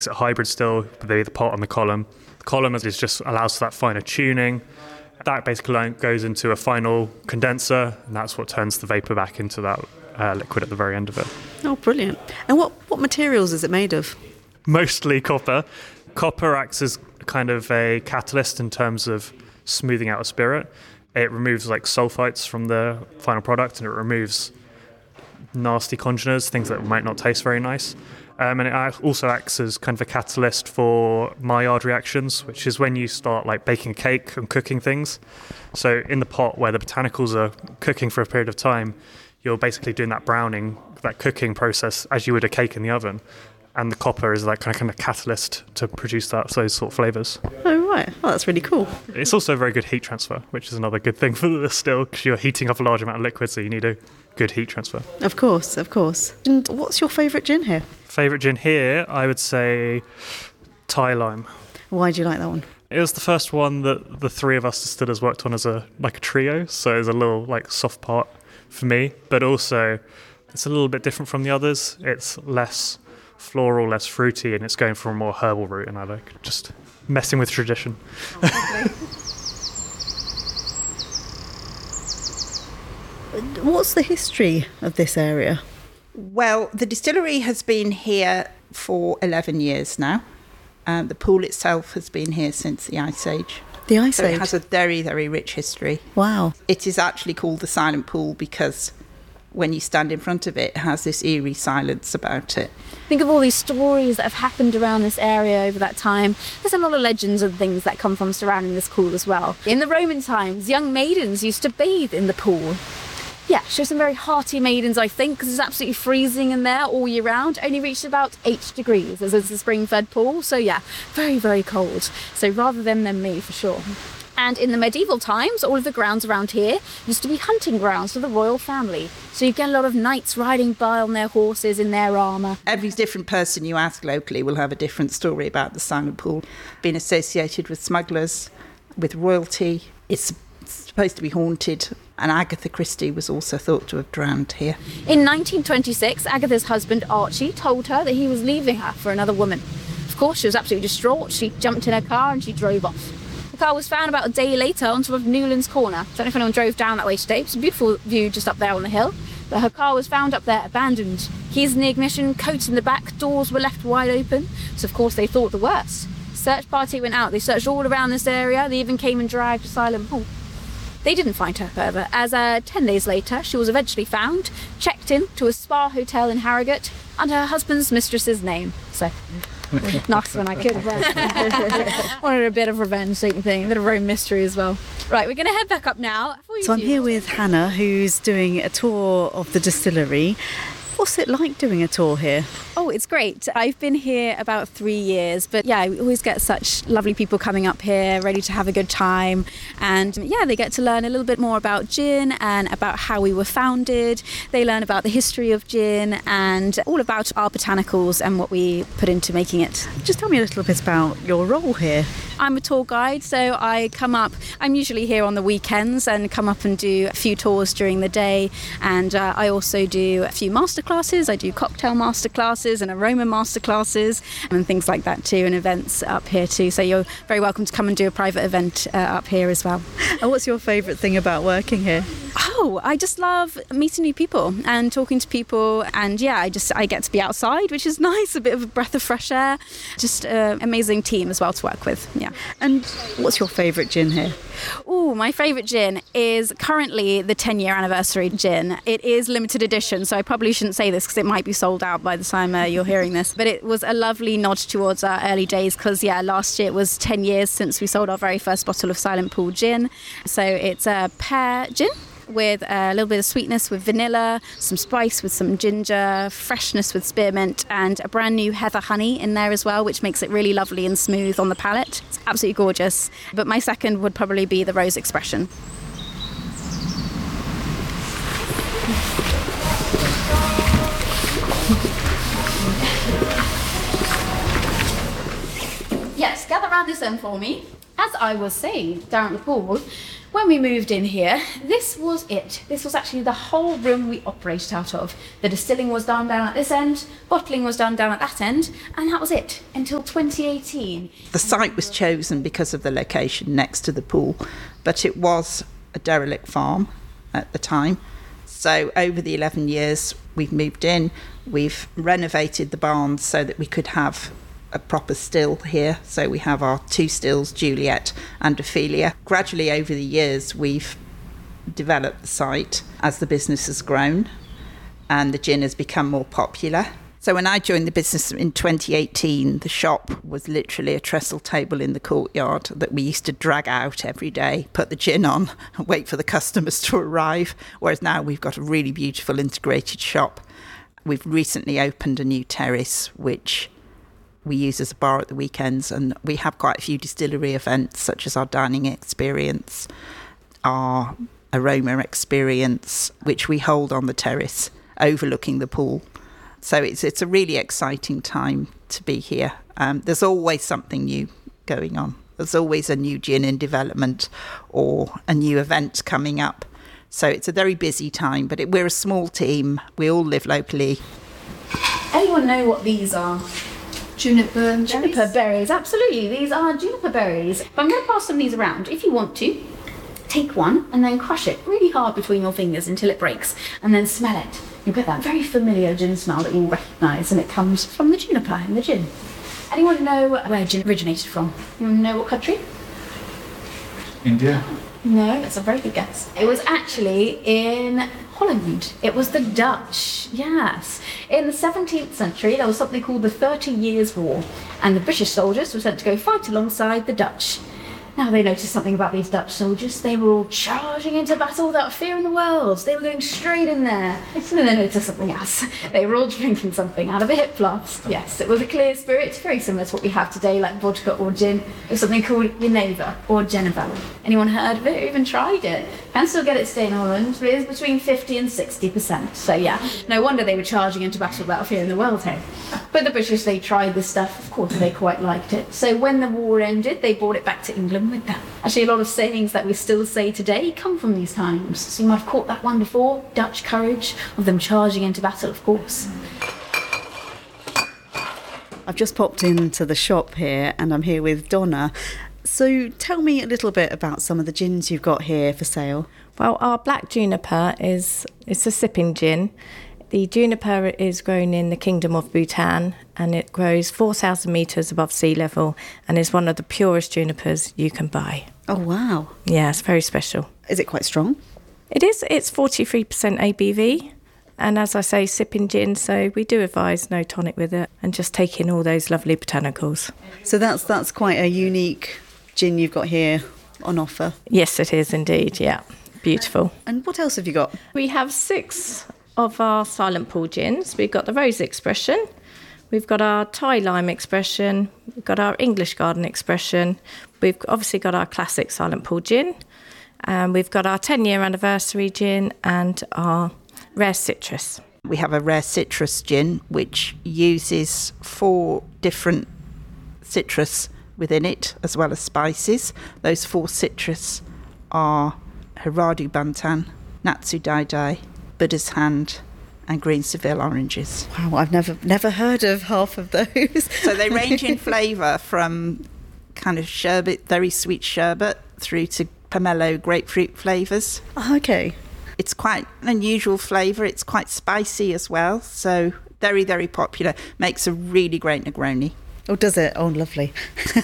It's a hybrid still, the pot and the column. The column is just allows for that finer tuning. That basically goes into a final condenser, and that's what turns the vapour back into that liquid at the very end of it. Oh, brilliant. And what materials is it made of? Mostly copper. Copper acts as kind of a catalyst in terms of smoothing out a spirit. It removes like sulfites from the final product, and it removes nasty congeners, things that might not taste very nice. And it also acts as kind of a catalyst for Maillard reactions, which is when you start like baking a cake and cooking things. So in the pot where the botanicals are cooking for a period of time, you're basically doing that browning, that cooking process as you would a cake in the oven. And the copper is like kind of catalyst to produce those sort of flavours. Oh, right. Oh, that's really cool. It's also a very good heat transfer, which is another good thing for the still, because you're heating up a large amount of liquid, so you need a good heat transfer. Of course. And what's your favourite gin here? Favourite gin here, I would say Thai Lime. Why do you like that one? It was the first one that the three of us distillers worked on as a trio, so there's a little like soft part for me, but also it's a little bit different from the others. It's less floral, less fruity, and it's going for a more herbal route, and I like just messing with tradition. What's the history of this area? Well, the distillery has been here for 11 years now. The pool itself has been here since the Ice Age. The Ice Age? It has a very, very rich history. Wow. It is actually called the Silent Pool because when you stand in front of it, it has this eerie silence about it. Think of all these stories that have happened around this area over that time. There's a lot of legends and things that come from surrounding this pool as well. In the Roman times, young maidens used to bathe in the pool. Yeah, show some very hearty maidens, I think, because it's absolutely freezing in there all year round. Only reached about 8 degrees as it's a spring-fed pool. So yeah, very, very cold. So rather them than me, for sure. And in the medieval times, all of the grounds around here used to be hunting grounds for the royal family. So you get a lot of knights riding by on their horses in their armour. Every different person you ask locally will have a different story about the Silent Pool. Being associated with smugglers, with royalty, it's supposed to be haunted. And Agatha Christie was also thought to have drowned here. In 1926, Agatha's husband Archie told her that he was leaving her for another woman. Of course, she was absolutely distraught. She jumped in her car and she drove off. The car was found about a day later on top of Newlands Corner. I don't know if anyone drove down that way today. It's a beautiful view just up there on the hill. But her car was found up there, abandoned. Keys in the ignition, coats in the back, doors were left wide open. So, of course, they thought the worst. Search party went out. They searched all around this area. They even came and dragged Silent Pool. They didn't find her, however, as 10 days later, she was eventually found, checked in to a spa hotel in Harrogate under her husband's mistress's name. So, nice when I could have wanted a bit of revenge, sort of thing, a bit of Rome mystery as well. Right, we're going to head back up now. So I'm here with Hannah, who's doing a tour of the distillery. What's it like doing a tour here? Oh, it's great. I've been here about 3 years, but yeah, we always get such lovely people coming up here, ready to have a good time. And yeah, they get to learn a little bit more about gin and about how we were founded. They learn about the history of gin and all about our botanicals and what we put into making it. Just tell me a little bit about your role here. I'm a tour guide, so I'm usually here on the weekends and come up and do a few tours during the day. And I also do a few masterclasses. I do cocktail masterclasses and aroma masterclasses and things like that too, and events up here too. So you're very welcome to come and do a private event up here as well. And what's your favourite thing about working here? Oh, I just love meeting new people and talking to people. And yeah, I get to be outside, which is nice, a bit of a breath of fresh air. Just an amazing team as well to work with. Yeah. And what's your favourite gin here? Oh, my favourite gin is currently the 10-year anniversary gin. It is limited edition, so I probably shouldn't say this because it might be sold out by the time you're hearing this. But it was a lovely nod towards our early days because, yeah, last year it was 10 years since we sold our very first bottle of Silent Pool gin. So it's a pear gin with a little bit of sweetness with vanilla, some spice with some ginger, freshness with spearmint, and a brand new heather honey in there as well, which makes it really lovely and smooth on the palate. It's absolutely gorgeous. But my second would probably be the Rose Expression. Yes, gather round this end for me. As I was saying down at the pool, When we moved in here, this was it. This was actually the whole room we operated out of. The distilling was done down at this end, bottling was done down at that end, and that was it until 2018. The site was chosen because of the location next to the pool, but it was a derelict farm at the time. So over the 11 years we've moved in, we've renovated the barns so that we could have a proper still here. So we have our 2 stills, Juliet and Ophelia. Gradually over the years we've developed the site as the business has grown and the gin has become more popular. So when I joined the business in 2018, the shop was literally a trestle table in the courtyard that we used to drag out every day, put the gin on and wait for the customers to arrive, whereas now we've got a really beautiful integrated shop. We've recently opened a new terrace which we use as a bar at the weekends, and we have quite a few distillery events such as our dining experience, our aroma experience, which we hold on the terrace overlooking the pool. So it's a really exciting time to be here. There's always something new going on. There's always a new gin in development or a new event coming up. So it's a very busy time, but we're a small team. We all live locally. Anyone know what these are? Juniper Juniper berries, absolutely. These are juniper berries. But I'm going to pass some of these around. If you want to, take one and then crush it really hard between your fingers until it breaks, and then smell it. You get that very familiar gin smell that you'll recognise, and it comes from the juniper in the gin. Anyone know where gin originated from? You know what country? India. No, that's a very good guess. It was actually in Holland. It was the Dutch, yes. In the 17th century, there was something called the 30 Years' War, and the British soldiers were sent to go fight alongside the Dutch. Now they noticed something about these Dutch soldiers. They were all charging into battle without fear in the world. They were going straight in there. And then they noticed something else. They were all drinking something out of a hip flask. Yes, it was a clear spirit, very similar to what we have today, like vodka or gin. It was something called Geneva or Geneva. Anyone heard of it or even tried it? Can still get it today in Holland, but it's between 50 and 60%. So yeah, no wonder they were charging into battle without fear in the world, hey? But the British, they tried this stuff. Of course, they quite liked it. So when the war ended, they brought it back to England with them. Actually, a lot of sayings that we still say today come from these times. So you might have caught that one before, Dutch courage, of them charging into battle, of course. I've just popped into the shop here and I'm here with Donna. So tell me a little bit about some of the gins you've got here for sale. Well, our black juniper it's a sipping gin. The juniper is grown in the Kingdom of Bhutan and it grows 4,000 metres above sea level and is one of the purest junipers you can buy. Oh, wow. Yeah, it's very special. Is it quite strong? It is. It's 43% ABV. And as I say, sipping gin, so we do advise no tonic with it and just take in all those lovely botanicals. So that's quite a unique gin you've got here on offer. Yes, it is indeed, yeah. Beautiful. And what else have you got? We have 6 of our silent pool gins. We've got the Rose Expression, we've got our Thai Lime Expression, we've got our English Garden Expression, we've obviously got our classic silent pool gin, and we've got our 10-year anniversary gin and our Rare Citrus. We have a Rare Citrus gin which uses 4 different citrus within it as well as spices. Those 4 citrus are Hiradu Bantan, Natsu Dai Dai, Buddha's Hand and green Seville oranges. Wow, I've never heard of half of those. So they range in flavour from kind of sherbet, very sweet sherbet, through to pomelo grapefruit flavours. Oh, okay. It's quite an unusual flavour. It's quite spicy as well. So very, very popular. Makes a really great Negroni. Oh, does it? Oh, lovely.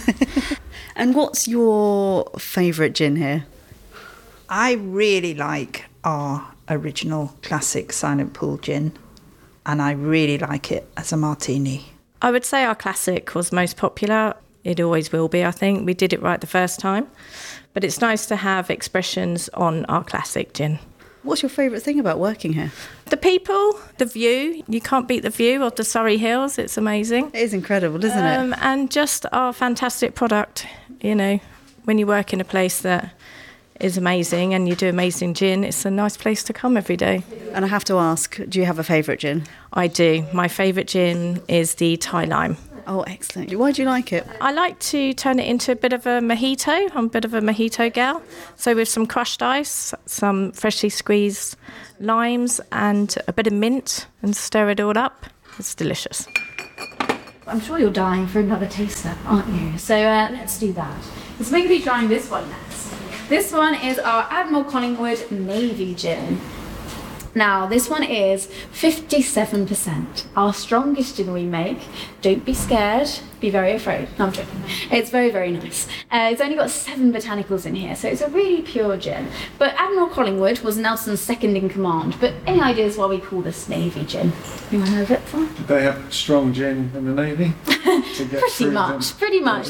And what's your favourite gin here? I really like our original classic Silent Pool gin, and I really like it as a martini. I would say our classic was most popular. It always will be, I think. We did it right the first time. But it's nice to have expressions on our classic gin. What's your favourite thing about working here? The people, the view. You can't beat the view of the Surrey Hills. It's amazing. It is incredible, isn't it? And just our fantastic product. You know, when you work in a place that is amazing and you do amazing gin, it's a nice place to come every day. And I have to ask, do you have a favourite gin? I do. My favourite gin is the Thai Lime. Oh, excellent. Why do you like it? I like to turn it into a bit of a mojito. I'm a bit of a mojito gal. So with some crushed ice, some freshly squeezed limes and a bit of mint and stir it all up. It's delicious. I'm sure you're dying for another taster, aren't you? So let's do that. Let's maybe trying this one next. This one is our Admiral Collingwood Navy Gin. Now, this one is 57%. Our strongest gin we make. Don't be scared. Be very afraid. No, I'm joking. It's very, very nice. It's only got 7 botanicals in here, so it's a really pure gin. But Admiral Collingwood was Nelson's second in command. But any ideas why we call this Navy gin? Anyone know of it? Did they have strong gin in the Navy? Pretty much.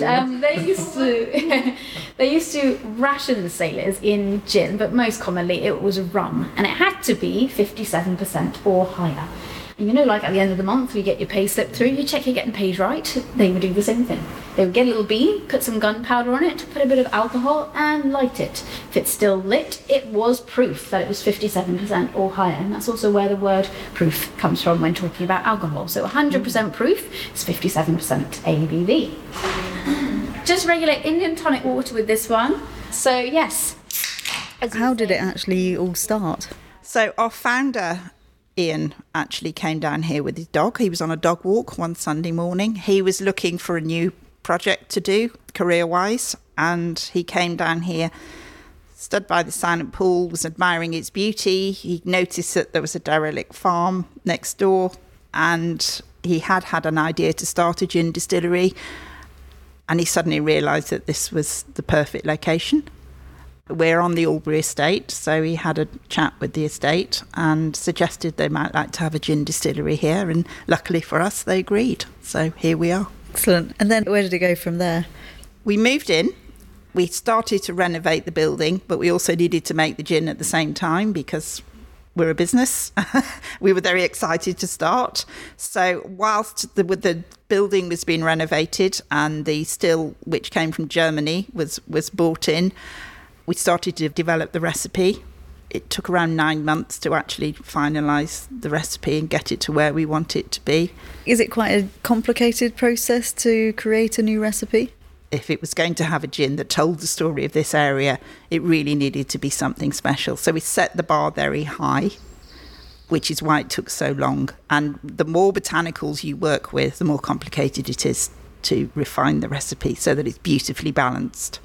They used to ration the sailors in gin, but most commonly it was rum, and it had to be 57% or higher. And you know, like at the end of the month, you get your pay slip through, you check you're getting paid right. They would do the same thing. They would get a little bean, put some gunpowder on it, put a bit of alcohol, and light it. If it's still lit, it was proof that it was 57% or higher, and that's also where the word proof comes from when talking about alcohol. So 100% proof is 57% ABV. Just regular Indian tonic water with this one. So yes. How did it actually all start? So our founder, Ian, actually came down here with his dog. He was on a dog walk one Sunday morning. He was looking for a new project to do career-wise, and he came down here, stood by the silent pool, was admiring its beauty. He noticed that there was a derelict farm next door, and he had an idea to start a gin distillery, and he suddenly realised that this was the perfect location. We're on the Albury estate, so he had a chat with the estate and suggested they might like to have a gin distillery here, and luckily for us, they agreed. So here we are. Excellent. And then where did it go from there? We moved in. We started to renovate the building, but we also needed to make the gin at the same time because we're a business. We were very excited to start. So whilst the building was being renovated and the still, which came from Germany, was brought in, we started to develop the recipe. It took around 9 months to actually finalise the recipe and get it to where we want it to be. Is it quite a complicated process to create a new recipe? If it was going to have a gin that told the story of this area, it really needed to be something special. So we set the bar very high, which is why it took so long. And the more botanicals you work with, the more complicated it is to refine the recipe so that it's beautifully balanced.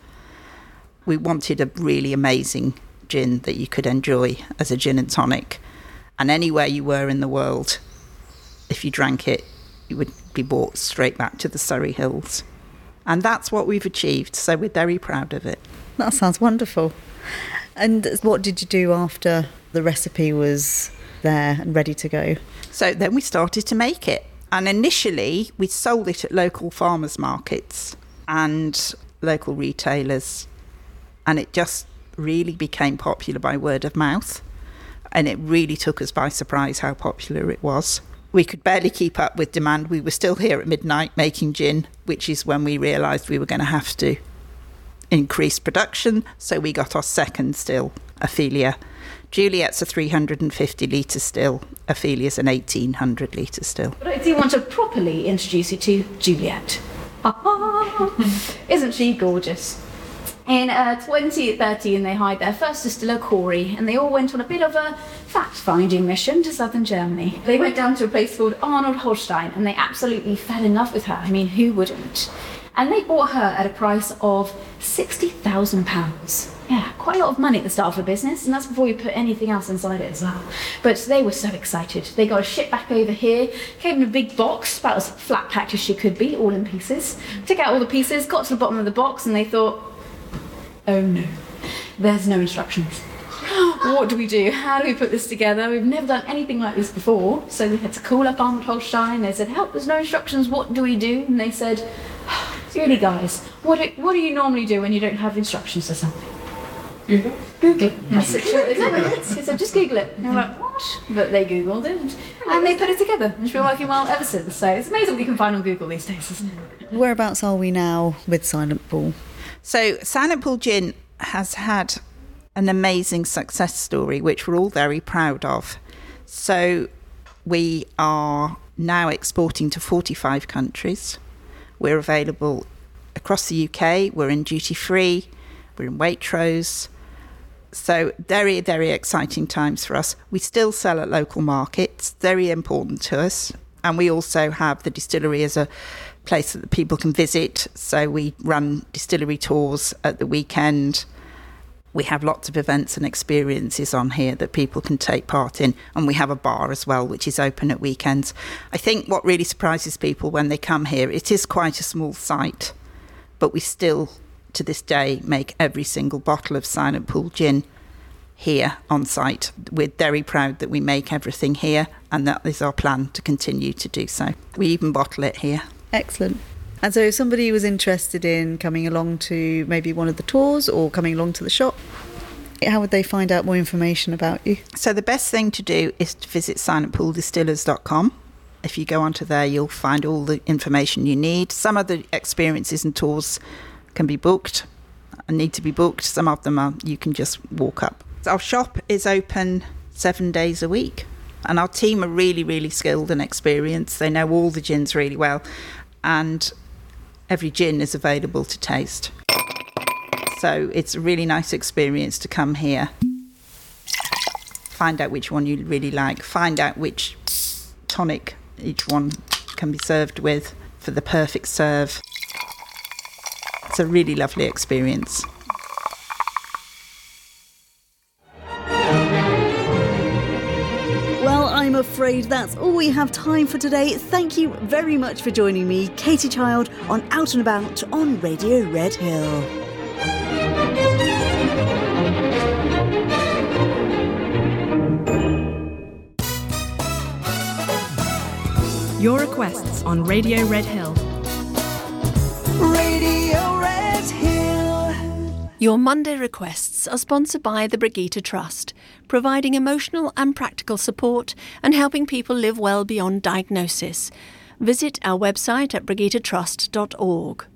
We wanted a really amazing gin that you could enjoy as a gin and tonic. And anywhere you were in the world, if you drank it, you would be brought straight back to the Surrey Hills. And that's what we've achieved, so we're very proud of it. That sounds wonderful. And what did you do after the recipe was there and ready to go? So then we started to make it. And initially, we sold it at local farmers markets and local retailers. And it just really became popular by word of mouth. And it really took us by surprise how popular it was. We could barely keep up with demand. We were still here at midnight making gin, which is when we realised we were going to have to increase production. So we got our second still, Ophelia. Juliet's a 350 litre still. Ophelia's an 1800 litre still. But I do want to properly introduce you to Juliet. Isn't she gorgeous? In 2013, they hired their first distiller, Corey, and they all went on a bit of a fact-finding mission to southern Germany. They went down to a place called Arnold Holstein, and they absolutely fell in love with her. I mean, who wouldn't? And they bought her at a price of £60,000. Yeah, quite a lot of money at the start of a business, and that's before you put anything else inside it as well. But they were so excited. They got a ship back over here, came in a big box, about as flat packed as she could be, all in pieces. Took out all the pieces, got to the bottom of the box, and they thought, oh no, there's no instructions. What do we do? How do we put this together? We've never done anything like this before. So we had to call up Arnold Holstein. They said, help, there's no instructions, what do we do? And they said, really guys, what do you normally do when you don't have instructions for something? Google it. I said, sure, is it? So just Google it. And they were like, what? But they Googled it and they put it together. And it's been working well ever since. So it's amazing what you can find on Google these days, isn't it? Whereabouts are we now with Silent Pool? So Silent Pool Gin has had an amazing success story, which we're all very proud of. So we are now exporting to 45 countries. We're available across the UK. We're in duty free. We're in Waitrose. So very, very exciting times for us. We still sell at local markets, very important to us. And we also have the distillery as a place that people can visit. So we run distillery tours at the weekend. We have lots of events and experiences on here that people can take part in. And we have a bar as well, which is open at weekends. I think what really surprises people when they come here, it is quite a small site, but we still, to this day, make every single bottle of Silent Pool gin here on site. We're very proud that we make everything here, and that is our plan to continue to do so. We even bottle it here. Excellent. And so if somebody was interested in coming along to maybe one of the tours or coming along to the shop, how would they find out more information about you? So the best thing to do is to visit silentpooldistillers.com. If you go onto there, you'll find all the information you need. Some of the experiences and tours can be booked and need to be booked. Some of them are you can just walk up. Our shop is open 7 days a week, and our team are really, really skilled and experienced. They know all the gins really well, and every gin is available to taste. So it's a really nice experience to come here, find out which one you really like, find out which tonic each one can be served with for the perfect serve. It's a really lovely experience. Well, I'm afraid that's all we have time for today. Thank you very much for joining me, Katie Child, on Out and About on Radio Red Hill. Your requests on Radio Red Hill. Radio Red Hill. Your Monday requests are sponsored by the Brigitte Trust, providing emotional and practical support and helping people live well beyond diagnosis. Visit our website at brigittetrust.org.